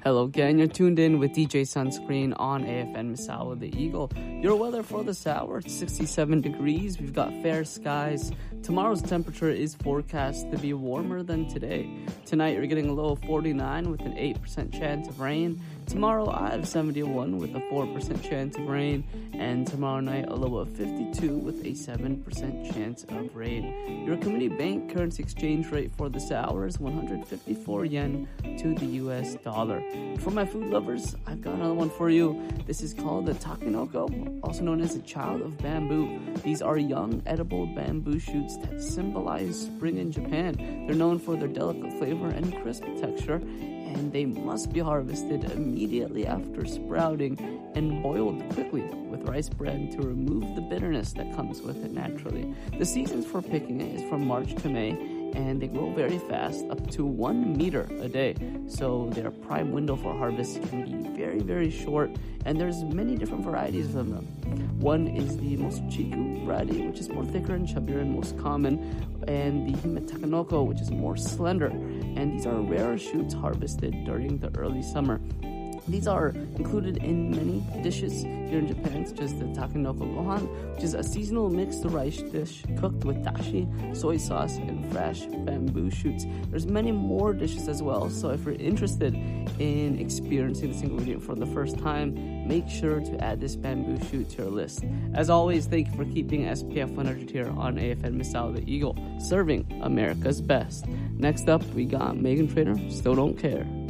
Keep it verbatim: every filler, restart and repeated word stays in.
Hello again, you're tuned in with D J Sunscreen on A F N Misawa the Eagle. Your weather for this hour, it's sixty-seven degrees. We've got fair skies. Tomorrow's temperature is forecast to be warmer than today. Tonight you're getting a low of forty-nine with an eight percent chance of rain. Tomorrow I have seventy-one with a four percent chance of rain. And tomorrow night a low of fifty-two with a seven percent chance of rain. Your community bank currency exchange rate for this hour is one hundred fifty-four yen to the U S dollar. For my food lovers, I've got another one for you. This is called the takenoko, also known as the child of bamboo. These are young edible bamboo shoots that symbolize spring in Japan. They're known for their delicate flavor and crisp texture, and they must be harvested immediately after sprouting and boiled quickly with rice bread to remove the bitterness that comes with it naturally. The seasons for picking it is from March to May, and they grow very fast, up to one meter a day. So their prime window for harvest can be very, very short, and there's many different varieties of them. One is the Mochiku variety, which is more thicker and chubbier and most common, and the Hime Takenoko, which is more slender. And these are rare shoots harvested during the early summer. These are included in many dishes here in Japan, such as the takenoko gohan, which is a seasonal mixed rice dish cooked with dashi, soy sauce, and fresh bamboo shoots. There's many more dishes as well, so if you're interested in experiencing this ingredient for the first time, make sure to add this bamboo shoot to your list. As always, thank you for keeping S P F one hundred here on A F N Misawa the Eagle, serving America's best. Next up, we got Meghan Trainor, Still Don't Care.